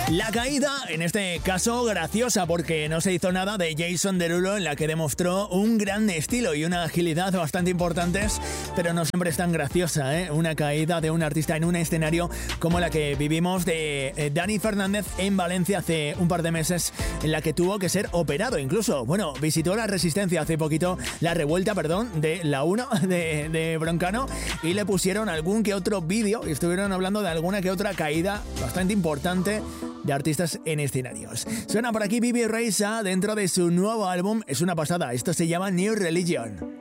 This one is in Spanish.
La caída, en este caso graciosa, porque no se hizo nada, de Jason Derulo, en la que demostró un gran estilo y una agilidad bastante importantes, pero no siempre es tan graciosa, ¿eh? Una caída de un artista en un escenario como la que vivimos de Dani Fernández en Valencia hace un par de meses, en la que tuvo que ser operado incluso. Bueno, visitó la Resistencia hace poquito, la revuelta, perdón, de la 1 de Broncano, y le pusieron algún que otro vídeo y estuvieron hablando de alguna que otra caída bastante importante de artistas en escenarios. Suena por aquí Bibi Rexha dentro de su nuevo álbum, es una pasada, esto se llama New Religion.